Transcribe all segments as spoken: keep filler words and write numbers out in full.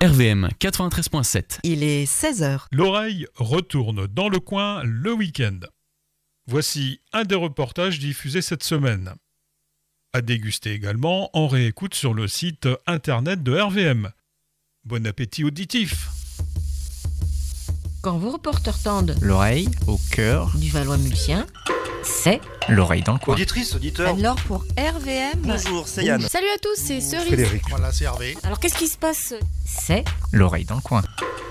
R V M quatre-vingt-treize virgule sept. Il est seize heures. L'oreille retourne dans le coin le week-end. Voici un des reportages diffusés cette semaine. À déguster également en réécoute sur le site internet de R V M. Bon appétit auditif. Quand vos reporters tendent l'oreille au cœur du Valois-Mulcien, c'est l'oreille dans le coin. Auditrice, auditeur. Alors pour R V M. Bonjour, c'est Yann. Salut à tous, c'est Cerise. Frédéric. Voilà, c'est Hervé. Alors qu'est-ce qui se passe? C'est l'oreille dans le coin.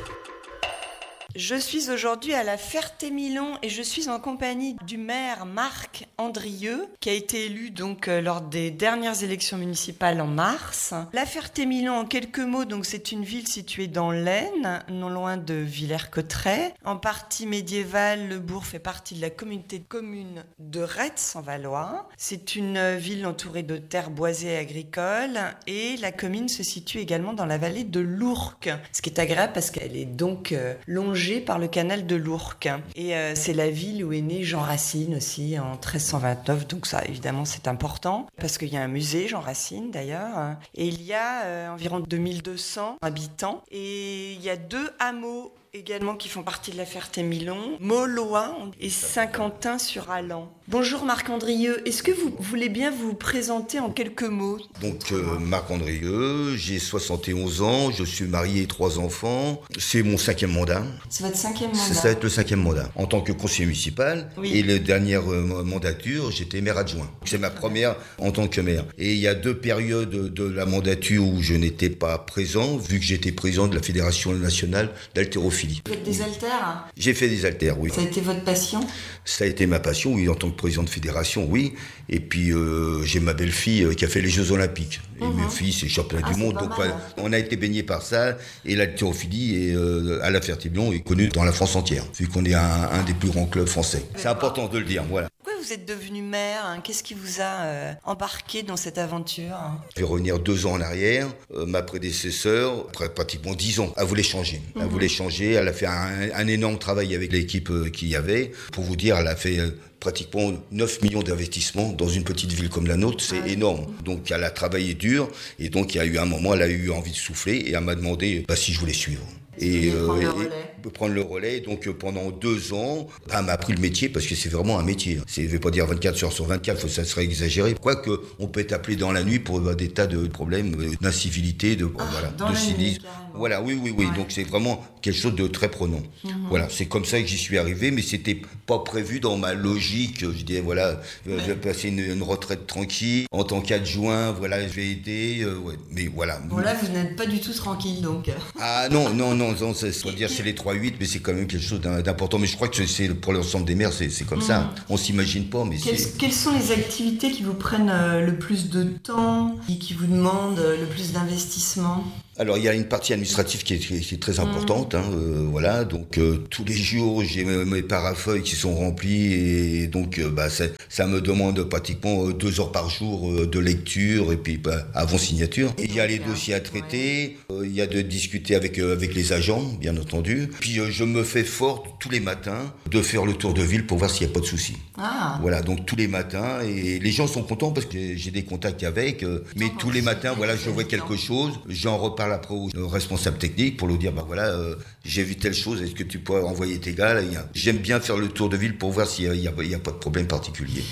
Je suis aujourd'hui à la Ferté-Milon et je suis en compagnie du maire Marc Andrieux qui a été élu donc euh, lors des dernières élections municipales en mars. La Ferté-Milon, en quelques mots, donc c'est une ville située dans l'Aisne, non loin de Villers-Cotterêts. En partie médiévale, le bourg fait partie de la communauté de communes de Retz en Valois. C'est une ville entourée de terres boisées et agricoles et la commune se situe également dans la vallée de l'Ourcq, ce qui est agréable parce qu'elle est donc euh, longée par le canal de l'Ourcq. Et euh, c'est la ville où est né Jean Racine aussi en treize cent vingt-neuf, donc ça évidemment c'est important, parce qu'il y a un musée Jean Racine d'ailleurs, et il y a euh, environ deux mille deux cents habitants, et il y a deux hameaux également qui font partie de la Ferté-Milon, Maulois et Saint-Quentin-sur-Allan. Bonjour Marc Andrieux, est-ce que vous voulez bien vous présenter en quelques mots? Donc euh, Marc Andrieux, j'ai soixante et onze ans, je suis marié et trois enfants, c'est mon cinquième mandat. C'est votre cinquième mandat? Ça va être le cinquième mandat, en tant que conseiller municipal, oui. Et la dernière euh, mandature, j'étais maire adjoint. C'est ma première en tant que maire. Et il y a deux périodes de la mandature où je n'étais pas présent, vu que j'étais président de la Fédération nationale d'haltérophilie. Vous faites des haltères? J'ai fait des haltères, oui. Ça a été votre passion? Ça a été ma passion, oui, en tant que président de fédération, oui. Et puis, euh, j'ai ma belle-fille euh, qui a fait les Jeux Olympiques. Et mmh. mes filles, c'est championnat ah, du monde. Donc, voilà, on a été baignés par ça. Et l'haltérophilie, est, euh, à la Ferté-Milon, est connue dans la France entière, vu qu'on est un, un des plus grands clubs français. C'est important de le dire, voilà. Pourquoi vous êtes devenu maire, hein? Qu'est-ce qui vous a euh, embarqué dans cette aventure? Je vais revenir deux ans en arrière. Euh, ma prédécesseur, après pratiquement dix ans, elle voulait changer. Elle mmh. voulait changer. Elle a fait un, un énorme travail avec l'équipe euh, qu'il y avait. Pour vous dire, elle a fait euh, pratiquement neuf millions d'investissements dans une petite ville comme la nôtre. C'est ouais. énorme. Donc, elle a travaillé dur. Et donc, il y a eu un moment, elle a eu envie de souffler. Et elle m'a demandé bah, si je voulais suivre. Et, euh, prendre, le relais. et prendre le relais. Donc euh, pendant deux ans, bah, elle m'a appris le métier parce que c'est vraiment un métier. C'est, je ne vais pas dire vingt-quatre heures sur vingt-quatre, ça serait exagéré. Quoique, on peut être appelé dans la nuit pour euh, des tas de problèmes, euh, d'incivilité, de, ah, voilà, de sinistre. Voilà, oui, oui, oui. Ouais. Donc c'est vraiment quelque chose de très prenant. Mm-hmm. Voilà, c'est comme ça que j'y suis arrivé, mais c'était pas prévu dans ma logique. Je disais voilà, ouais. je vais passer une, une retraite tranquille en tant qu'adjoint. Voilà, je vais aider. Euh, ouais. Mais voilà. Bon là, vous n'êtes pas du tout tranquille donc. Ah non, non, non, non. C'est, c'est dire c'est les trois huit, mais c'est quand même quelque chose d'important. Mais je crois que c'est pour l'ensemble des maires, c'est, c'est comme mmh. ça. On s'imagine pas, mais quelles, c'est... quelles sont les activités qui vous prennent le plus de temps, qui vous demandent le plus d'investissement? Alors il y a une partie administrative qui est, qui est très importante, mmh. hein, euh, voilà. Donc euh, tous les jours j'ai mes, mes parafeuilles qui sont remplis et donc euh, bah ça, ça me demande pratiquement euh, deux heures par jour euh, de lecture et puis bah, avant signature. Et il y a les dossiers à traiter, ouais. euh, il y a de discuter avec euh, avec les agents, bien entendu. Puis euh, je me fais fort tous les matins de faire le tour de ville pour voir s'il n'y a pas de soucis. Ah. Voilà, donc tous les matins et les gens sont contents parce que j'ai, j'ai des contacts avec, euh, mais oh, tous les matins, voilà, je vois quelque chose, j'en reparle après au responsable technique pour lui dire bah voilà euh, j'ai vu telle chose, est-ce que tu peux envoyer tes gars là, j'aime bien faire le tour de ville pour voir s'il n'y a, a, a pas de problème particulier.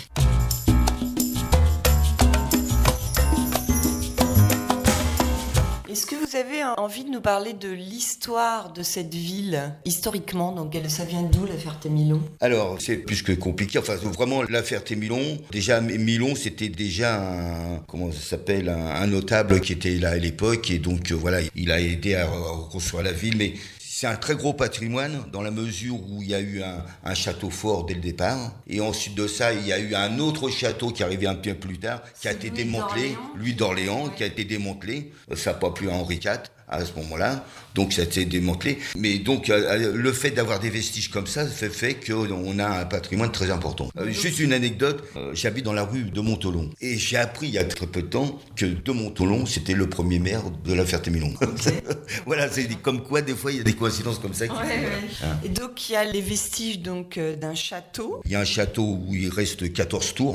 Est-ce que vous avez envie de nous parler de l'histoire de cette ville, historiquement? Donc, ça vient d'où, la Ferté-Milon? Alors, c'est plus que compliqué. Enfin, vraiment, la Ferté-Milon, déjà, Milon, c'était déjà un, comment ça s'appelle, un, un notable qui était là à l'époque. Et donc, euh, voilà, il a aidé à, à reconstruire la ville. Mais c'est un très gros patrimoine dans la mesure où il y a eu un, un château fort dès le départ. Et ensuite de ça, il y a eu un autre château qui est arrivé un peu plus tard, qui c'est a été démantelé, lui d'Orléans, ouais. qui a été démantelé. Ça n'a pas plu à Henri quatre à ce moment-là, donc ça a été démantelé. Mais donc euh, le fait d'avoir des vestiges comme ça, ça fait qu'on a un patrimoine très important. Euh, juste une anecdote, euh, j'habite dans la rue de Montolon et j'ai appris il y a très peu de temps que de Montolon, c'était le premier maire de la Ferté-Milon. Okay. Voilà, c'est comme quoi des fois il y a des coïncidences comme ça. Qui... Ouais, ouais. Hein. Et donc il y a les vestiges donc euh, d'un château. Il y a un château où il reste quatorze tours.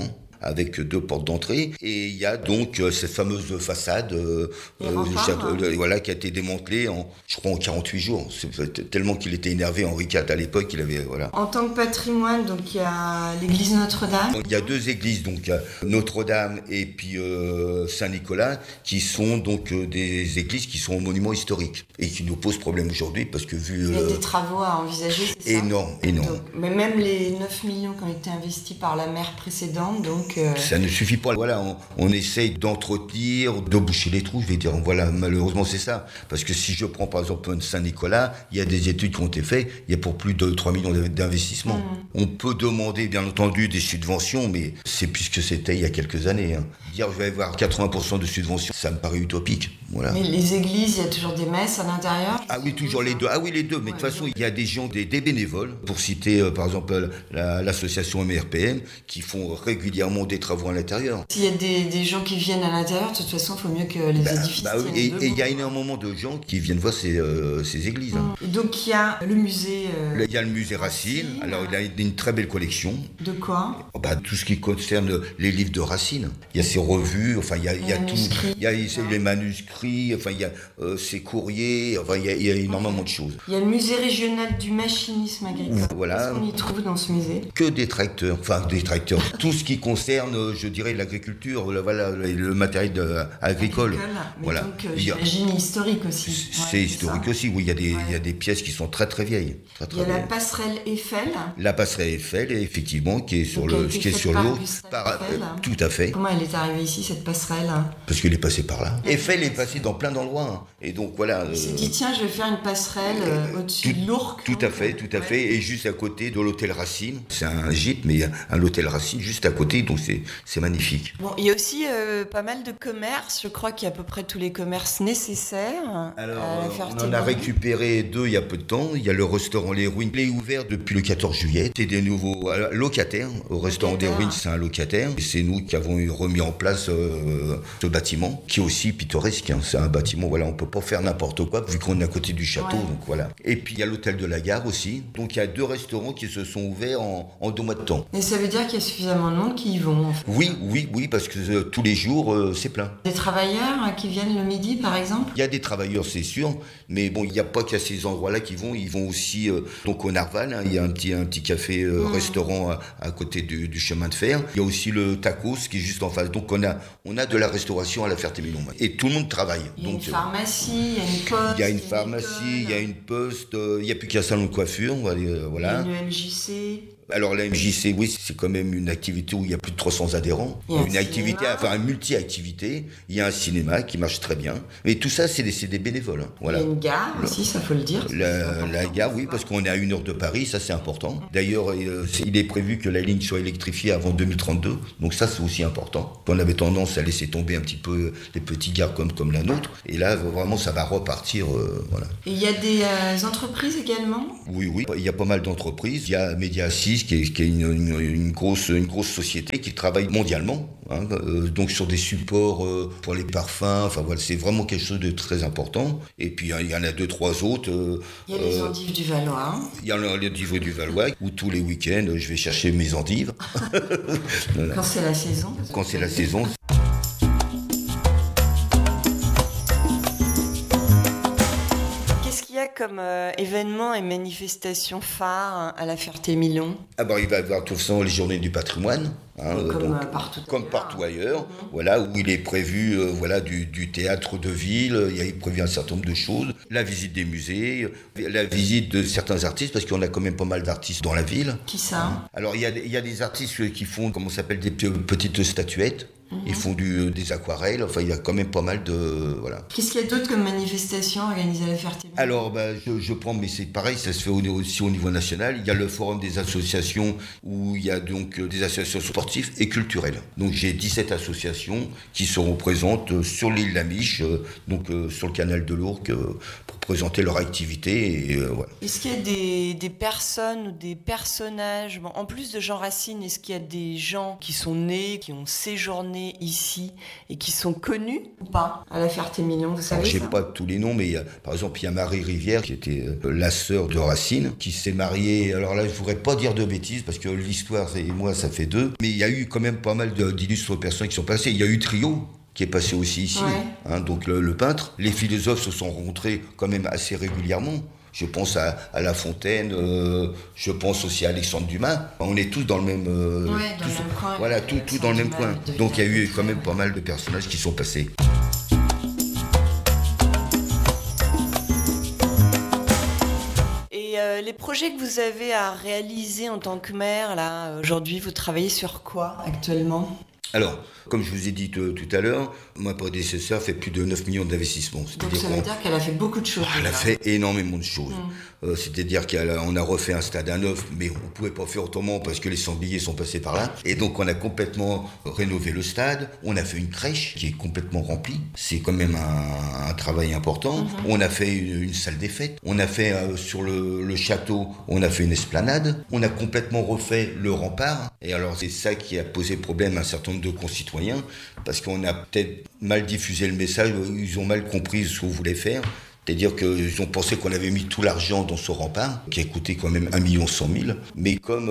avec deux portes d'entrée. Et il y a donc euh, cette fameuse façade euh, euh, château, euh, voilà, qui a été démantelée en, je crois, en quarante-huit jours. C'est tellement qu'il était énervé, Henri quatre à l'époque, il avait, voilà. En tant que patrimoine, donc il y a l'église Notre-Dame. Il y a deux églises, donc Notre-Dame et puis euh, Saint-Nicolas, qui sont donc euh, des églises qui sont monuments historiques et qui nous posent problème aujourd'hui parce que vu... Il y a euh, des travaux à envisager, c'est ça? Énorme, énorme. Donc, mais même les neuf millions qui ont été investis par la maire précédente, donc... Euh... Ça ne suffit pas. Voilà, on, on essaye d'entretenir, de boucher les trous, je vais dire. Voilà, malheureusement, c'est ça. Parce que si je prends par exemple Saint-Nicolas, il y a des études qui ont été faites, il y a pour plus de trois millions d'investissements. Mmh. On peut demander, bien entendu, des subventions, mais c'est plus que c'était il y a quelques années. Hein. Dire je vais avoir quatre-vingts pour cent de subventions, ça me paraît utopique. Voilà. Mais les églises, il y a toujours des messes à l'intérieur? Ah oui, toujours les deux. Ah oui, les deux. Mais de toute façon, il y a des gens, des, des bénévoles, pour citer euh, par exemple la, l'association M R P M, qui font régulièrement des travaux à l'intérieur. S'il y a des, des gens qui viennent à l'intérieur, de toute façon, il faut mieux que les bah, édifices. Bah oui, et il y a énormément de gens qui viennent voir ces, euh, ces églises. Hein. Et donc il y a le musée. Euh, il y a le musée Racine. Racine. Alors il a une très belle collection. De quoi? Oh, bah, tout ce qui concerne les livres de Racine. Il y a ses revues, enfin il y a, il y a tout. Il y a les manuscrits, enfin il y a euh, ses courriers, enfin il y a, il y a énormément de choses. Il y a le musée régional du machinisme agricole. Voilà. Qu'est-ce qu'on y trouve dans ce musée? Que des tracteurs, enfin des tracteurs. Tout ce qui concerne, je dirais, l'agriculture, le, voilà, le matériel de, agricole. Mais voilà. donc, euh, j'imagine historique aussi. C'est ouais, historique aussi, oui. Il y a des, ouais. il y a des pièces qui sont très très vieilles. Très, très il y a vieilles. La passerelle Eiffel. La passerelle Eiffel, effectivement, qui est sur donc, le, qui est sur l'eau. Par, euh, tout à fait. Comment elle est arrivée ici, cette passerelle? Parce qu'elle est passée par là. Eiffel est passée dans plein d'endroits. Hein. Et donc voilà. Il euh, s'est dit tiens, je vais faire une passerelle euh, au-dessus de l'Ourcq. Tout à fait, tout à ouais. fait. Et juste à côté de l'hôtel Racine. C'est un gîte, mais il y a un hôtel Racine juste à côté, donc c'est, c'est magnifique. Bon, il y a aussi euh, pas mal de commerces. Je crois qu'il y a à peu près tous les commerces nécessaires. Alors, on en a récupéré deux il y a peu de temps. Il y a le restaurant Les Ruines. Il est ouvert depuis le quatorze juillet. C'est des nouveaux locataires. Au restaurant des Ruines, c'est un locataire. Et c'est nous qui avons remis en place euh, ce bâtiment, qui est aussi pittoresque. Hein. C'est un bâtiment, voilà, on peut pas faire n'importe quoi, vu qu'on est à côté du château. Ouais. Donc voilà. Et puis il y a l'hôtel de la Gare aussi. Donc il y a deux restaurants qui se sont ouverts en, en deux mois de temps. Et ça veut dire qu'il y a suffisamment de monde qui y vont, en fait. Oui, oui, oui, parce que euh, tous les jours, euh, c'est plein. Des travailleurs euh, qui viennent le midi, par exemple? Il y a des travailleurs, c'est sûr, mais bon, il n'y a pas qu'à ces endroits-là qu'ils vont. Ils vont aussi euh, donc au Narval. Hein, il y a un petit, un petit café euh, mmh. restaurant à, à côté du, du chemin de fer. Il y a aussi le Tacos qui est juste en face. Donc on a, on a de la restauration à la Ferté-Milon. Et tout le monde travaille. Il y a donc, une pharmacie, il y a une poste. Il y a une pharmacie, il y a une poste. Euh, il n'y a plus qu'un salon de coiffure. Voilà. Il y a une M J C. Alors la M J C, oui, c'est quand même une activité où il y a plus de trois cents adhérents. Il y a une activité, cinéma. Enfin une multi-activité. Il y a un cinéma qui marche très bien. Mais tout ça, c'est des, c'est des bénévoles. Hein. Voilà. Il y a une gare aussi, ça faut le dire. La, la gare, oui, parce qu'on est à une heure de Paris, ça c'est important. D'ailleurs, euh, c'est, il est prévu que la ligne soit électrifiée avant deux mille trente-deux. Donc ça, c'est aussi important. On avait tendance à laisser tomber un petit peu les petites gares comme, comme la nôtre. Et là, vraiment, ça va repartir. Euh, voilà. Et il y a des euh, entreprises également? Oui, oui. Il y a pas mal d'entreprises. Il y a Média six qui est, qui est une, une, une, grosse, une grosse société qui travaille mondialement, hein, euh, donc sur des supports euh, pour les parfums, enfin voilà, c'est vraiment quelque chose de très important. Et puis il y en a deux, trois autres. Euh, il y a les euh, endives du Valois. Il y a les endives du Valois, où tous les week-ends, je vais chercher mes endives. Voilà. Quand c'est la saison. Quand c'est la saison. Comme euh, événements et manifestations phares à la Ferté-Milon? Ah ben, il va y avoir tout ça les journées du patrimoine. Hein, comme donc, euh, partout comme ailleurs. partout ailleurs, Mmh. voilà, où il est prévu euh, voilà, du, du théâtre de ville, il y a prévu un certain nombre de choses, la visite des musées, la visite de certains artistes, parce qu'on a quand même pas mal d'artistes dans la ville. Qui ça? Alors il y a, il y a des artistes qui font, comment ça s'appelle, des petites statuettes. Mmh. Ils font du, des aquarelles, enfin il y a quand même pas mal de... Voilà. Qu'est-ce qu'il y a d'autre comme manifestations organisées à la Ferté-Milon? Alors bah, je, je prends, mais c'est pareil, ça se fait aussi au niveau national. Il y a le forum des associations où il y a donc des associations sportives et culturelles. Donc j'ai dix-sept associations qui seront présentes sur l'île Lamiche, donc euh, sur le canal de l'Ourcq, euh, pour présenter leur activité. Et, euh, voilà. Est-ce qu'il y a des, des personnes ou des personnages, bon, en plus de Jean Racine, est-ce qu'il y a des gens qui sont nés, qui ont séjourné nés ici et qui sont connus ou pas à la Ferté-Milon, vous savez? Je sais ça pas tous les noms, mais il y a, par exemple, il y a Marie Rivière qui était euh, la sœur de Racine, qui s'est mariée. Alors là, je voudrais pas dire de bêtises parce que l'histoire et moi, ça fait deux. Mais il y a eu quand même pas mal de, d'illustres personnes qui sont passées. Il y a eu Trio, qui est passé aussi ici, ouais. hein, donc le, le peintre. Les philosophes se sont rencontrés quand même assez régulièrement. Je pense à, à La Fontaine, euh, je pense aussi à Alexandre Dumas. On est tous dans le même, euh, ouais, dans tous, le même coin. Voilà, tout, tout dans le même Dumas, coin. de Donc il y a eu Pierre quand même Dumas. pas mal de personnages qui sont passés. Et euh, les projets que vous avez à réaliser en tant que maire, là, aujourd'hui, vous travaillez sur quoi actuellement? Alors, comme je vous ai dit tout, tout à l'heure, ma prédécesseur fait plus de neuf millions d'investissements. Donc C'est-à-dire ça qu'on- veut dire qu'elle a fait beaucoup de choses. Elle a déjà. fait énormément de choses. Mm. Euh, c'est-à-dire qu'on a refait un stade à neuf, mais on ne pouvait pas faire autrement parce que les sangliers sont passés par là. Et donc on a complètement rénové le stade. On a fait une crèche qui est complètement remplie. C'est quand même un, un travail important. Mm-hmm. On a fait une, une salle des fêtes. On a fait euh, sur le, le château, on a fait une esplanade. On a complètement refait le rempart. Et alors c'est ça qui a posé problème à un certain nombre de concitoyens parce qu'on a peut-être mal diffusé le message. Ils ont mal compris ce qu'on voulait faire. C'est-à-dire qu'ils ont pensé qu'on avait mis tout l'argent dans ce rempart, qui a coûté quand même un million cent mille. Mais comme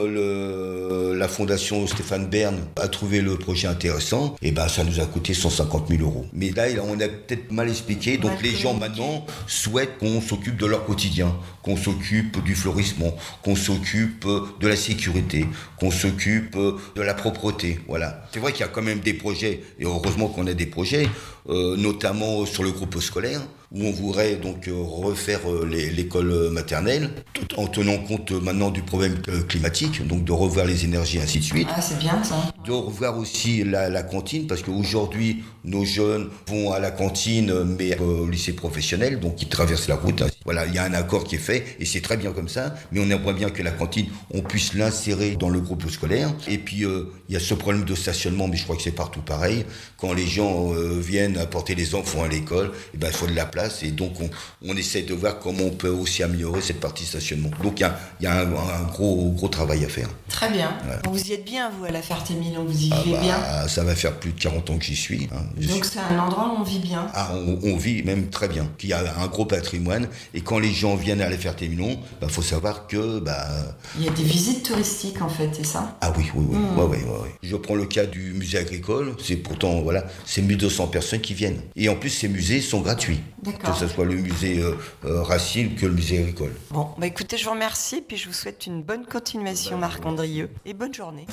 le, la fondation Stéphane Bern a trouvé le projet intéressant, et ben ça nous a coûté cent cinquante mille euros. Mais là, on a peut-être mal expliqué. Donc Mal les gens communiqué. maintenant souhaitent qu'on s'occupe de leur quotidien, qu'on s'occupe du fleurissement, qu'on s'occupe de la sécurité, qu'on s'occupe de la propreté. Voilà. C'est vrai qu'il y a quand même des projets, et heureusement qu'on a des projets, euh, notamment sur le groupe scolaire, où on voudrait donc euh, refaire euh, les, l'école maternelle, tout en tenant compte euh, maintenant du problème euh, climatique, donc de revoir les énergies, ainsi de suite. Ah, c'est bien ça. De revoir aussi la, la cantine, parce qu'aujourd'hui, nos jeunes vont à la cantine, mais euh, au lycée professionnel, donc ils traversent la route. Voilà, il y a un accord qui est fait, et c'est très bien comme ça, mais on aimerait bien que la cantine, on puisse l'insérer dans le groupe scolaire. Et puis, euh, il y a ce problème de stationnement, mais je crois que c'est partout pareil. Quand les gens euh, viennent apporter les enfants à l'école, eh ben, il faut de la place, et donc on, on essaie de voir comment on peut aussi améliorer cette partie stationnement. Donc il y a, il y a un, un gros, gros travail à faire. Très bien. Ouais. Vous y êtes bien, vous, à la Ferté-Milon, vous y Ah vivez bah, bien. ça va faire plus de quarante ans que j'y suis. Hein. Je Donc suis- c'est un endroit où on vit bien. Ah, on, on vit même très bien, qu'il y a un gros patrimoine, et quand les gens viennent à la Ferté-Milon, bah, faut savoir que... Bah, Il y a des visites touristiques, en fait, c'est ça? ah oui, oui, oui, Mm. ouais, ouais, ouais, ouais. Je prends le cas du musée agricole, c'est pourtant, voilà, c'est mille deux cents personnes qui viennent. Et en plus, ces musées sont gratuits. D'accord. Que ce soit le musée euh, euh, Racine que le musée agricole. Bon, bah écoutez, je vous remercie, puis je vous souhaite une bonne continuation, Marc Andrieux, et bonne journée.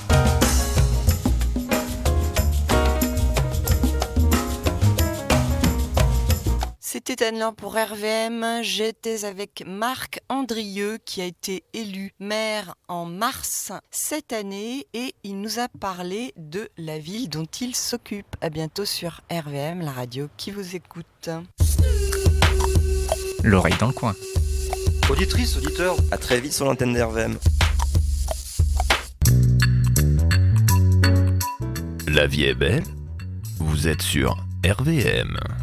C'était Anne-Laure pour R V M. J'étais avec Marc Andrieux qui a été élu maire en mars cette année et il nous a parlé de la ville dont il s'occupe. À bientôt sur R V M, la radio qui vous écoute. L'oreille dans le coin. Auditrice, auditeur, à très vite sur l'antenne de R V M. La vie est belle. Vous êtes sur R V M.